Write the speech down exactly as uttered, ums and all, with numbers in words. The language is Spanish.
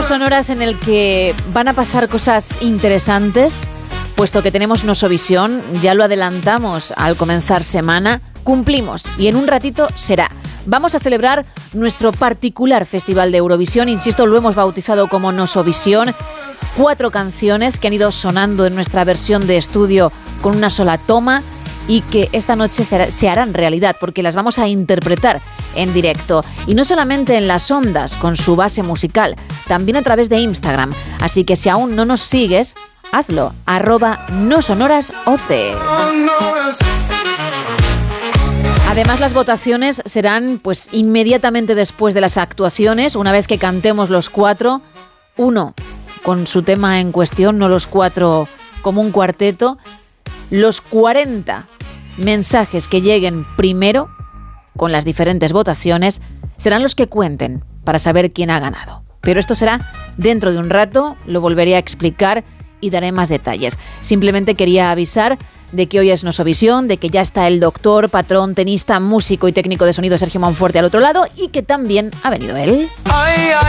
Sonoras en el que van a pasar cosas interesantes, puesto que tenemos Nosovisión, ya lo adelantamos al comenzar semana, cumplimos y en un ratito será. Vamos a celebrar nuestro particular Festival de Eurovisión, insisto, lo hemos bautizado como Nosovisión, cuatro canciones que han ido sonando en nuestra versión de estudio con una sola toma y que esta noche se harán realidad porque las vamos a interpretar en directo. Y no solamente en las ondas con su base musical, también a través de Instagram. Así que si aún no nos sigues, hazlo, arroba nosonorasoc. Además, las votaciones serán pues inmediatamente después de las actuaciones, una vez que cantemos los cuatro, uno con su tema en cuestión, no los cuatro como un cuarteto. Los cuarenta mensajes que lleguen primero con las diferentes votaciones serán los que cuenten para saber quién ha ganado. Pero esto será dentro de un rato, lo volveré a explicar y daré más detalles. Simplemente quería avisar de que hoy es Nosovisión, de que ya está el doctor, patrón, tenista, músico y técnico de sonido Sergio Monforte al otro lado y que también ha venido él. Ay, ay.